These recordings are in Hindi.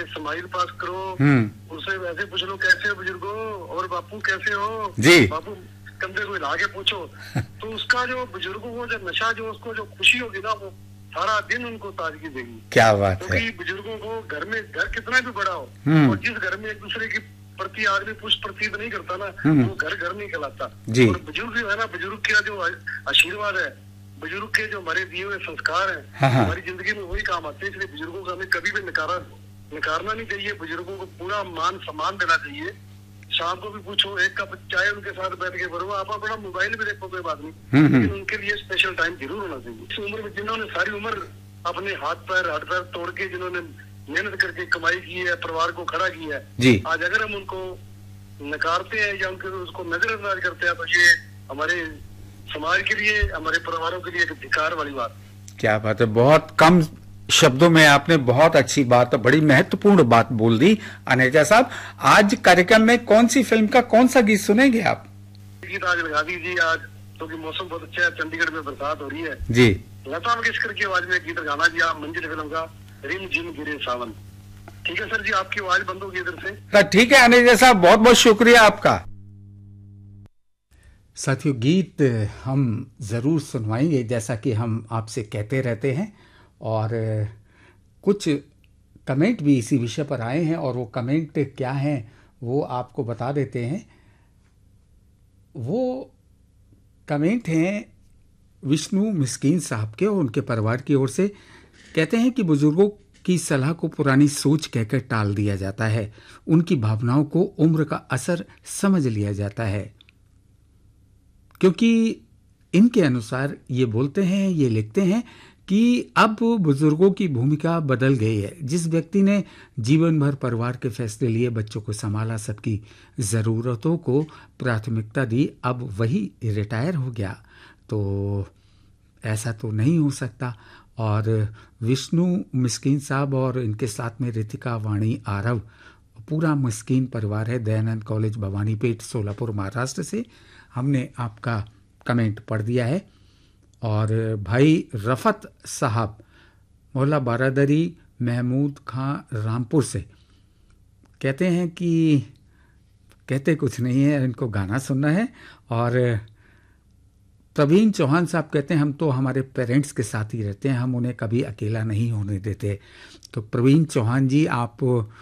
स्माइल पास करो, उनसे वैसे पूछ लो कैसे हो बुजुर्गो, और बापू कैसे हो जी, बापू, कंधे को हिला के पूछो। तो उसका जो बुजुर्गों को जो नशा, जो उसको जो खुशी होगी ना, वो सारा दिन उनको ताजगी देगी। क्या बात है। क्योंकि बुजुर्गों को घर में, घर कितना भी बड़ा हो, और जिस घर में एक दूसरे की प्रति आदमी पुष्ट प्रतीत नहीं करता ना, वो घर घर नहीं कहलाता। और बुजुर्ग जो है ना, बुजुर्ग का जो आशीर्वाद है, बुजुर्ग के जो हमारे दिए हुए संस्कार है, हमारी जिंदगी में वही काम आते हैं। इसलिए बुजुर्गों का हमें कभी भी नकारना नहीं चाहिए। बुजुर्गों को पूरा मान सम्मान देना चाहिए। शाम को भी पूछो, एक कप चाय उनके साथ बैठ के भरो, आप अपना मोबाइल भी देखो कोई बात नहीं, लेकिन उनके लिए स्पेशल टाइम जरूर होना चाहिए। इस उम्र में जिन्होंने सारी उम्र अपने हाथ पैर तोड़ के, जिन्होंने मेहनत करके कमाई की है, परिवार को खड़ा किया है, आज अगर हम उनको नकारते हैं या उनके उसको नजरअंदाज करते हैं, तो ये हमारे समाज के लिए, हमारे परिवारों के लिए एक धिक्कार वाली बात। क्या बात है, बहुत कम शब्दों में आपने बहुत अच्छी बात, बड़ी महत्वपूर्ण बात बोल दी अनेजा साहब। आज कार्यक्रम में कौन सी फिल्म का कौन सा गीत सुनेंगे आप? गीत आज लगा दीजिए, आज क्योंकि मौसम बहुत अच्छा है, चंडीगढ़ में बरसात हो रही है जी। लता मंगेशकर की आवाज में गीत गाना जी आप, मंजिल फिल्म का रिम झिम गिरे सावन। ठीक है सर जी, आपकी आवाज बंद होगी इधर से। ठीक है अनेजा साहब, बहुत बहुत शुक्रिया आपका। साथियों, गीत हम जरूर सुनवाएंगे जैसा कि हम आपसे कहते रहते हैं, और कुछ कमेंट भी इसी विषय पर आए हैं, और वो कमेंट क्या हैं वो आपको बता देते हैं। वो कमेंट हैं विष्णु मिस्कीन साहब के और उनके परिवार की ओर से। कहते हैं कि बुजुर्गों की सलाह को पुरानी सोच कहकर टाल दिया जाता है, उनकी भावनाओं को उम्र का असर समझ लिया जाता है, क्योंकि इनके अनुसार ये बोलते हैं, ये लिखते हैं कि अब बुजुर्गों की भूमिका बदल गई है। जिस व्यक्ति ने जीवन भर परिवार के फैसले लिए, बच्चों को संभाला, सबकी ज़रूरतों को प्राथमिकता दी, अब वही रिटायर हो गया। तो ऐसा तो नहीं हो सकता। और विष्णु मिस्कीन साहब और इनके साथ में रितिका, वाणी, आरव, पूरा मिस्कीन परिवार है, दयानंद कॉलेज, भवानीपेट, सोलापुर, महाराष्ट्र से। हमने आपका कमेंट पढ़ दिया है। और भाई रफत साहब मोहल्ला बारादरी, महमूद खां, रामपुर से कहते हैं कि कहते कुछ नहीं है, इनको गाना सुनना है। और प्रवीण चौहान साहब कहते हैं हम तो हमारे पेरेंट्स के साथ ही रहते हैं, हम उन्हें कभी अकेला नहीं होने देते। तो प्रवीण चौहान जी, आप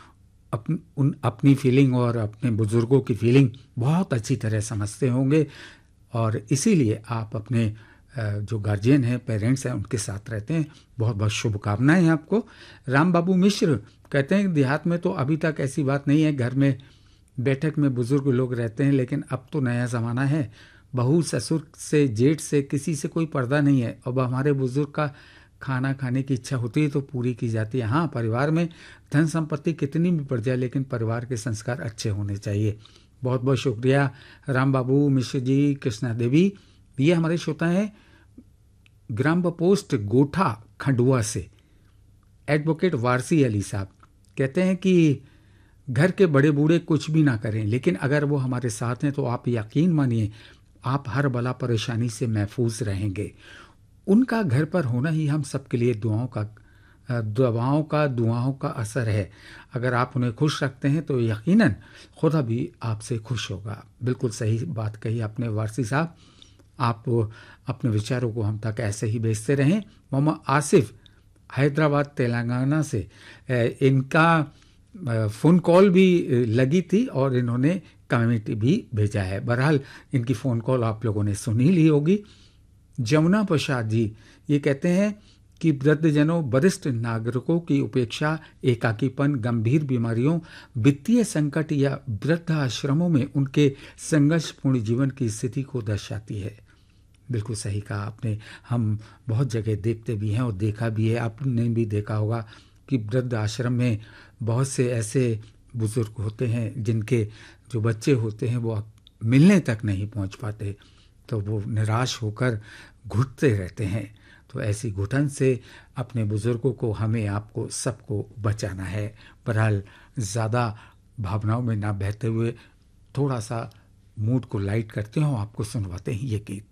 अपनी फीलिंग और अपने बुजुर्गों की फीलिंग बहुत अच्छी तरह समझते होंगे, और इसीलिए आप अपने जो गार्जियन हैं, पेरेंट्स हैं, उनके साथ रहते हैं। बहुत बहुत शुभकामनाएं आपको। राम बाबू मिश्र कहते हैं देहात में तो अभी तक ऐसी बात नहीं है, घर में बैठक में बुजुर्ग लोग रहते हैं, लेकिन अब तो नया ज़माना है, बहू ससुर से, जेठ से, किसी से कोई पर्दा नहीं है। अब हमारे बुजुर्ग का खाना खाने की इच्छा होती है तो पूरी की जाती है। हाँ, परिवार में धन संपत्ति कितनी भी बढ़ जाए, लेकिन परिवार के संस्कार अच्छे होने चाहिए। बहुत बहुत शुक्रिया राम बाबू मिश्र जी। कृष्णा देवी, ये हमारे श्रोता हैं ग्राम पोस्ट गोठा खंडुआ से। एडवोकेट वारसी अली साहब कहते हैं कि घर के बड़े बूढ़े कुछ भी ना करें, लेकिन अगर वो हमारे साथ हैं तो आप यकीन मानिए आप हर बला परेशानी से महफूज रहेंगे। उनका घर पर होना ही हम सबके लिए दुआओं का असर है। अगर आप उन्हें खुश रखते हैं तो यकीनन खुदा भी आपसे खुश होगा। बिल्कुल सही बात कही आपने वारसी साहब। आप अपने विचारों को हम तक ऐसे ही भेजते रहें। मोहम्मद आसिफ हैदराबाद तेलंगाना से, इनका फ़ोन कॉल भी लगी थी और इन्होंने कमेंट भी भेजा है। बहरहाल इनकी फ़ोन कॉल आप लोगों ने सुन ही ली होगी। जमुना प्रसाद जी ये कहते हैं कि वृद्धजनों, वरिष्ठ नागरिकों की उपेक्षा, एकाकीपन, गंभीर बीमारियों, वित्तीय संकट या वृद्ध आश्रमों में उनके संघर्षपूर्ण जीवन की स्थिति को दर्शाती है। बिल्कुल सही कहा आपने। हम बहुत जगह देखते भी हैं और देखा भी है, आपने भी देखा होगा कि वृद्ध आश्रम में बहुत से ऐसे बुजुर्ग होते हैं जिनके जो बच्चे होते हैं वो मिलने तक नहीं पहुंच पाते, तो वो निराश होकर घुटते रहते हैं। तो ऐसी घुटन से अपने बुजुर्गों को, हमें, आपको, सबको बचाना है। बहरहाल ज़्यादा भावनाओं में ना बहते हुए थोड़ा सा मूड को लाइट करते हो, आपको सुनवाते हैं ये गीत।